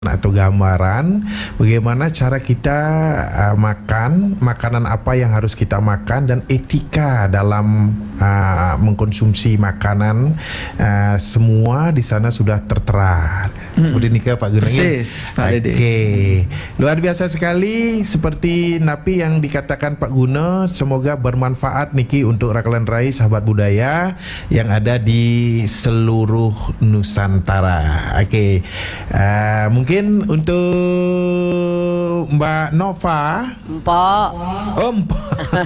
atau gambaran bagaimana cara kita makan, makanan apa yang harus kita makan, dan etika dalam mengkonsumsi makanan. Semua di sana sudah tertera. Seperti ini ke Pak Gunung. Persis, Pak Dede. Oke, luar biasa sekali. Seperti napi yang dikatakan Pak Guno, semoga bermanfaat niki untuk Raklan Rai sahabat budaya yang ada di seluruh Nusantara. Oke, mungkin untuk Mbak Nova. Empok. Oh, Empok.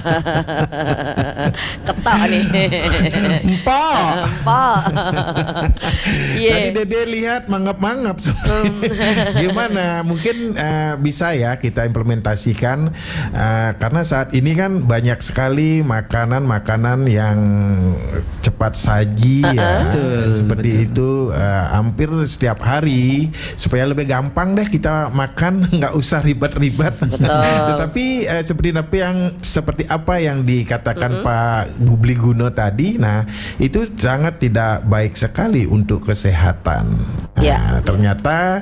Ketok nih. Empok. Empok. Tadi Dede lihat mangap-mangap. Gimana? Mungkin bisa ya kita implementasikan, karena saat ini kan banyak sekali makanan-makanan yang cepat saji ya. Seperti itu hampir setiap hari, supaya lebih gampang deh kita makan, nggak usah ribet-ribet. Tetapi seperti apa yang dikatakan Pak Bubli Guno tadi, nah itu sangat tidak baik sekali untuk kesehatan. Ternyata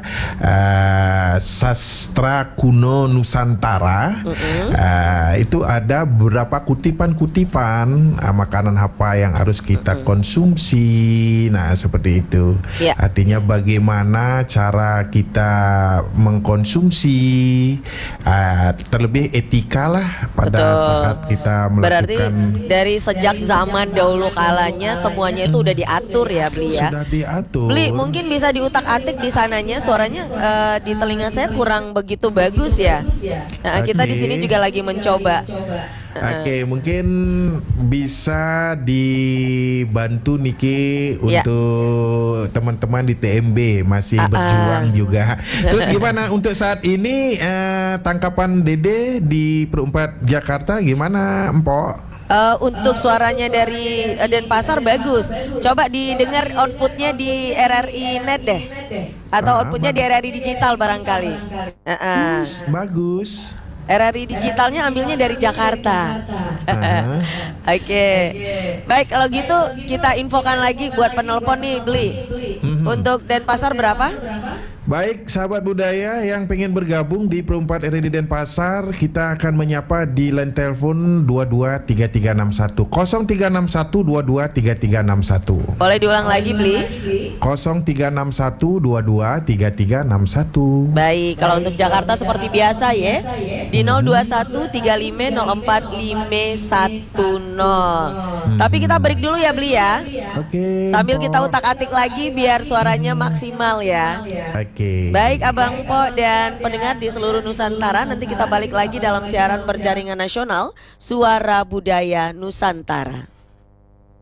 sastra kuno Nusantara itu ada beberapa kutipan-kutipan makanan apa yang harus kita konsumsi. Nah seperti itu. Artinya bagaimana cara kita mengkonsumsi, terlebih etika lah pada saat kita melakukan. Berarti dari sejak zaman dahulu kalanya semuanya itu udah diatur ya, Bli ya. Sudah diatur. Bli, mungkin bisa diutak-atik di sananya, suaranya di telinga saya kurang begitu bagus ya. Kita di sini juga lagi mencoba. Oke, mungkin bisa dibantu Niki untuk teman-teman di TMB masih berjuang juga. Terus gimana untuk saat ini tangkapan Dede di Perumpat Jakarta gimana, Empok? Untuk suaranya dari Denpasar bagus. Coba didengar outputnya di RRI Net deh, atau outputnya di RRI Digital barangkali. Bagus. RRI Digitalnya ambilnya dari Jakarta. Oke. Baik, kalau gitu kita infokan lagi buat penelpon nih, Bli. Untuk Denpasar berapa? Baik, sahabat budaya yang pengen bergabung di Perumpat RRI Denpasar, kita akan menyapa di line telepon 223361 0361 223361. Boleh diulang lagi, Bli? 0361 223361. Baik, kalau untuk Jakarta seperti biasa ya, di 021 35 04 510. Tapi kita break dulu ya, Bli ya. Oke. Sambil kita utak-atik lagi biar suaranya maksimal ya. Baik Abang Po dan pendengar di seluruh Nusantara, nanti kita balik lagi dalam siaran berjaringan nasional Suara Budaya Nusantara.